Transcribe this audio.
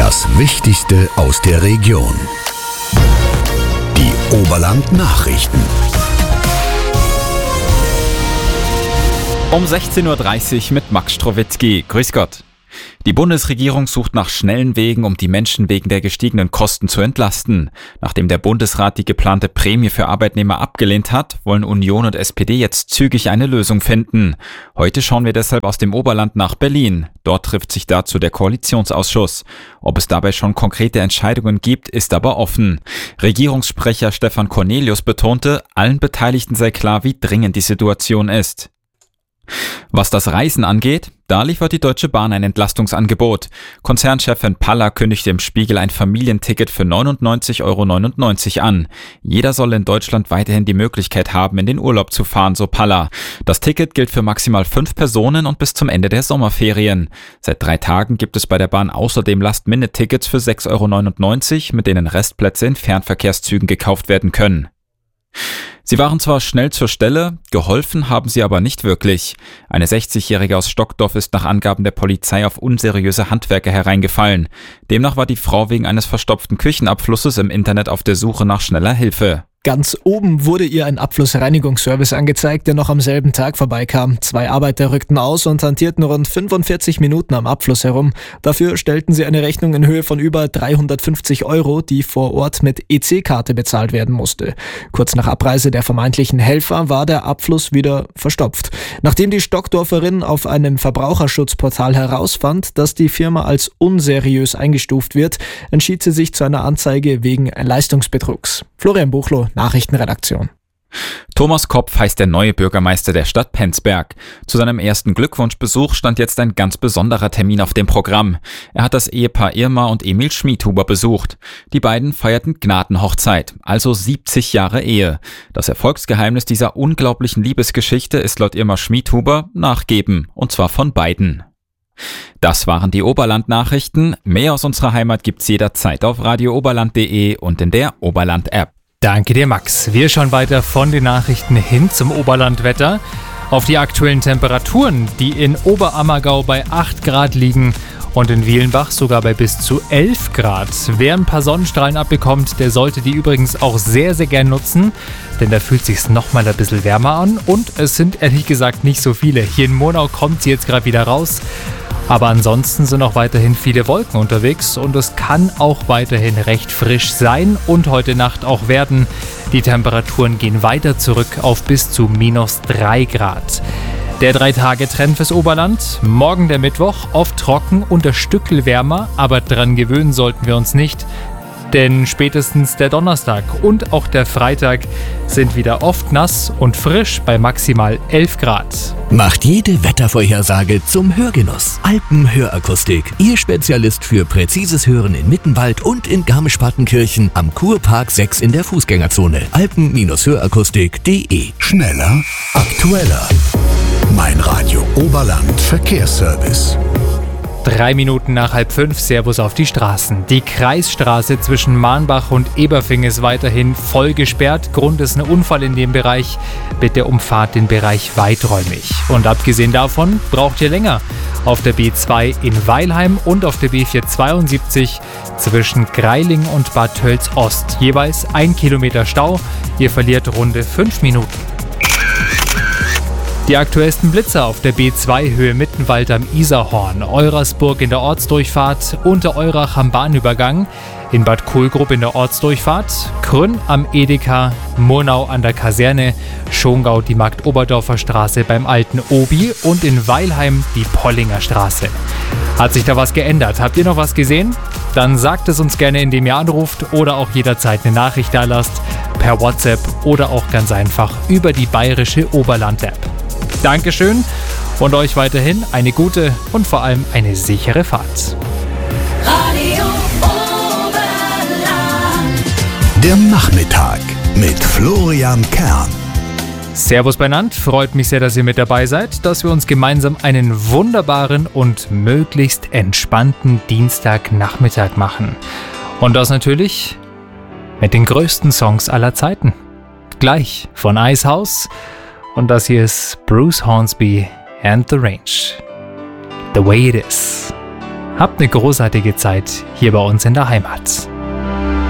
Das Wichtigste aus der Region. Die Oberland-Nachrichten. Um 16.30 Uhr mit Max Strowitzki. Grüß Gott. Die Bundesregierung sucht nach schnellen Wegen, um die Menschen wegen der gestiegenen Kosten zu entlasten. Nachdem der Bundesrat die geplante Prämie für Arbeitnehmer abgelehnt hat, wollen Union und SPD jetzt zügig eine Lösung finden. Heute schauen wir deshalb aus dem Oberland nach Berlin. Dort trifft sich dazu der Koalitionsausschuss. Ob es dabei schon konkrete Entscheidungen gibt, ist aber offen. Regierungssprecher Stefan Cornelius betonte, allen Beteiligten sei klar, wie dringend die Situation ist. Was das Reisen angeht, da liefert die Deutsche Bahn ein Entlastungsangebot. Konzernchefin Palla kündigte im Spiegel ein Familienticket für 99,99 € an. Jeder soll in Deutschland weiterhin die Möglichkeit haben, in den Urlaub zu fahren, so Palla. Das Ticket gilt für maximal 5 Personen und bis zum Ende der Sommerferien. Seit 3 Tagen gibt es bei der Bahn außerdem Last-Minute-Tickets für 6,99 €, mit denen Restplätze in Fernverkehrszügen gekauft werden können. Sie waren zwar schnell zur Stelle, geholfen haben sie aber nicht wirklich. Eine 60-Jährige aus Stockdorf ist nach Angaben der Polizei auf unseriöse Handwerker hereingefallen. Demnach war die Frau wegen eines verstopften Küchenabflusses im Internet auf der Suche nach schneller Hilfe. Ganz oben wurde ihr ein Abflussreinigungsservice angezeigt, der noch am selben Tag vorbeikam. 2 Arbeiter rückten aus und hantierten rund 45 Minuten am Abfluss herum. Dafür stellten sie eine Rechnung in Höhe von über 350 €, die vor Ort mit EC-Karte bezahlt werden musste. Kurz nach Abreise der vermeintlichen Helfer war der Abfluss wieder verstopft. Nachdem die Stockdorferin auf einem Verbraucherschutzportal herausfand, dass die Firma als unseriös eingestuft wird, entschied sie sich zu einer Anzeige wegen Leistungsbetrugs. Florian Buchloh, Nachrichtenredaktion. Thomas Kopf heißt der neue Bürgermeister der Stadt Penzberg. Zu seinem ersten Glückwunschbesuch stand jetzt ein ganz besonderer Termin auf dem Programm. Er hat das Ehepaar Irma und Emil Schmiedhuber besucht. Die beiden feierten Gnadenhochzeit, also 70 Jahre Ehe. Das Erfolgsgeheimnis dieser unglaublichen Liebesgeschichte ist laut Irma Schmiedhuber Nachgeben, und zwar von beiden. Das waren die Oberland-Nachrichten. Mehr aus unserer Heimat gibt's jederzeit auf radiooberland.de und in der Oberland-App. Danke dir, Max. Wir schauen weiter von den Nachrichten hin zum Oberlandwetter. Auf die aktuellen Temperaturen, die in Oberammergau bei 8 Grad liegen und in Wielenbach sogar bei bis zu 11 Grad. Wer ein paar Sonnenstrahlen abbekommt, der sollte die übrigens auch sehr, sehr gern nutzen, denn da fühlt sich's nochmal ein bisschen wärmer an und es sind ehrlich gesagt nicht so viele. Hier in Monau kommt sie jetzt gerade wieder raus. Aber ansonsten sind auch weiterhin viele Wolken unterwegs und es kann auch weiterhin recht frisch sein und heute Nacht auch werden. Die Temperaturen gehen weiter zurück auf bis zu -3 Grad. Der 3-Tage-Trend fürs Oberland. Morgen der Mittwoch, oft trocken und ein Stückel wärmer, aber dran gewöhnen sollten wir uns nicht. Denn spätestens der Donnerstag und auch der Freitag sind wieder oft nass und frisch bei maximal 11 Grad. Macht jede Wettervorhersage zum Hörgenuss. Alpenhörakustik, Ihr Spezialist für präzises Hören in Mittenwald und in Garmisch-Partenkirchen am Kurpark 6 in der Fußgängerzone. Alpen-hörakustik.de. Schneller, aktueller. Mein Radio Oberland Verkehrsservice. 3 Minuten nach 4:30, Servus auf die Straßen. Die Kreisstraße zwischen Mahnbach und Eberfing ist weiterhin voll gesperrt. Grund ist ein Unfall in dem Bereich. Bitte umfahrt den Bereich weiträumig. Und abgesehen davon braucht ihr länger. Auf der B2 in Weilheim und auf der B472 zwischen Greiling und Bad Tölz Ost. Jeweils 1 Kilometer Stau. Ihr verliert runde 5 Minuten. Die aktuellsten Blitzer auf der B2 Höhe Mittenwald am Isarhorn, Eurasburg in der Ortsdurchfahrt, Untereurach am Bahnübergang, in Bad Kohlgrub in der Ortsdurchfahrt, Krünn am Edeka, Murnau an der Kaserne, Schongau die Markt-Oberdorfer Straße beim alten Obi und in Weilheim die Pollinger Straße. Hat sich da was geändert? Habt ihr noch was gesehen? Dann sagt es uns gerne, indem ihr anruft oder auch jederzeit eine Nachricht da lasst, per WhatsApp oder auch ganz einfach über die bayerische Oberland-App. Dankeschön und euch weiterhin eine gute und vor allem eine sichere Fahrt. Radio Oberland. Der Nachmittag mit Florian Kern. Servus beieinander, freut mich sehr, dass ihr mit dabei seid, dass wir uns gemeinsam einen wunderbaren und möglichst entspannten Dienstagnachmittag machen. Und das natürlich mit den größten Songs aller Zeiten. Gleich von Icehouse. Und das hier ist Bruce Hornsby and the Range. The Way It Is. Habt eine großartige Zeit hier bei uns in der Heimat.